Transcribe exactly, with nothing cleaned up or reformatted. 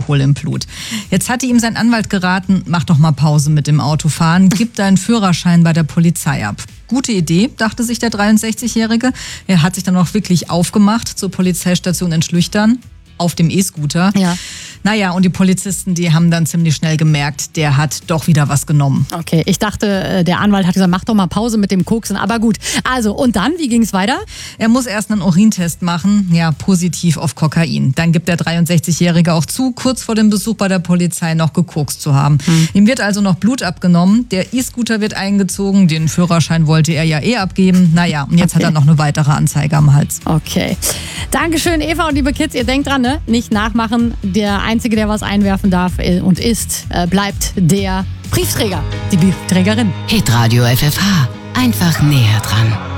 Alkohol im Blut. Jetzt hatte ihm sein Anwalt geraten, mach doch mal Pause mit dem Autofahren, gib deinen Führerschein bei der Polizei ab. Gute Idee, dachte sich der dreiundsechzigjährige. Er hat sich dann auch wirklich aufgemacht zur Polizeistation in Schlüchtern auf dem E-Scooter. Ja. Naja, und die Polizisten, die haben dann ziemlich schnell gemerkt, der hat doch wieder was genommen. Okay, ich dachte, der Anwalt hat gesagt, mach doch mal Pause mit dem Koksen. Aber gut, also und dann, wie ging es weiter? Er muss erst einen Urintest machen, ja, positiv auf Kokain. Dann gibt der dreiundsechzigjährige auch zu, kurz vor dem Besuch bei der Polizei noch gekokst zu haben. Hm. Ihm wird also noch Blut abgenommen, der E-Scooter wird eingezogen, den Führerschein wollte er ja eh abgeben. Naja, und jetzt okay. hat er noch eine weitere Anzeige am Hals. Okay, Dankeschön Eva und liebe Kids, ihr denkt dran, ne? Nicht nachmachen, der Einzige, der was einwerfen darf und ist, bleibt der Briefträger, die Briefträgerin. Hitradio F F H, einfach näher dran.